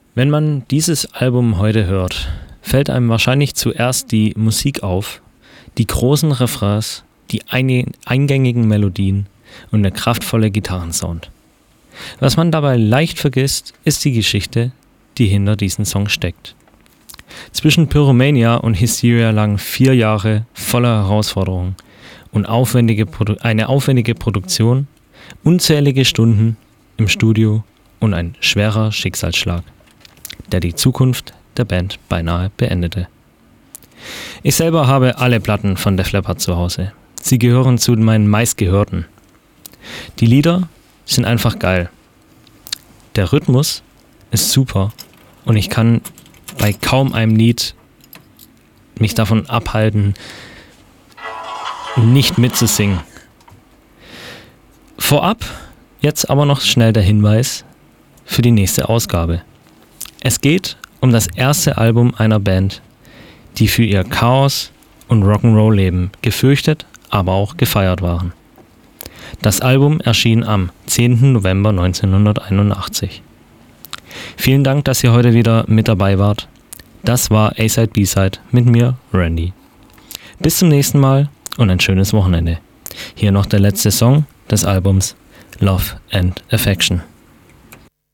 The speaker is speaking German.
Wenn man dieses Album heute hört, fällt einem wahrscheinlich zuerst die Musik auf, die großen Refrains, die eingängigen Melodien und der kraftvolle Gitarrensound. Was man dabei leicht vergisst, ist die Geschichte, die hinter diesem Song steckt. Zwischen Pyromania und Hysteria lagen 4 Jahre voller Herausforderungen und eine aufwendige Produktion, unzählige Stunden im Studio und ein schwerer Schicksalsschlag, der die Zukunft der Band beinahe beendete. Ich selber habe alle Platten von Def Leppard zu Hause. Sie gehören zu meinen meistgehörten. Die Lieder sind einfach geil. Der Rhythmus ist super und ich kann bei kaum einem Lied mich davon abhalten, nicht mitzusingen. Vorab jetzt aber noch schnell der Hinweis für die nächste Ausgabe. Es geht um das erste Album einer Band, die für ihr Chaos und Rock'n'Roll-Leben gefürchtet, aber auch gefeiert waren. Das Album erschien am 10. November 1981. Vielen Dank, dass ihr heute wieder mit dabei wart. Das war A-Side B-Side mit mir, Randy. Bis zum nächsten Mal und ein schönes Wochenende. Hier noch der letzte Song des Albums Love and Affection.